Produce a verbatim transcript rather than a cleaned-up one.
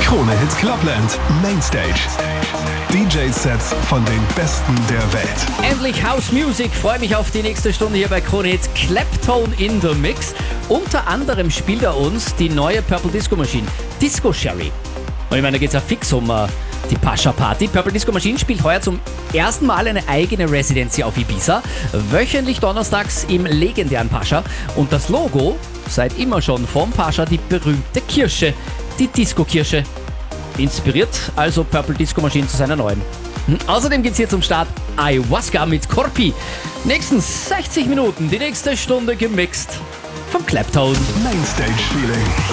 Krone Hit Clubland Mainstage. D J-Sets von den Besten der Welt. Endlich House Music. Freue mich auf die nächste Stunde hier bei Krone Hit. Claptone in the Mix. Unter anderem spielt er uns die neue Purple Disco Machine, Disco Sherry. Und ich meine, da geht es ja fix um uh, die Pascha Party. Purple Disco Machine spielt heuer zum ersten Mal eine eigene Residency auf Ibiza. Wöchentlich donnerstags im legendären Pascha. Und das Logo, seit immer schon vom Pascha, die berühmte Kirsche, die Disco-Kirsche. Inspiriert also Purple Disco Machine zu seiner neuen. Außerdem geht's hier zum Start Ayahuasca mit Corpi. Nächstens sechzig Minuten, die nächste Stunde gemixt von Claptone. Mainstage Feeling.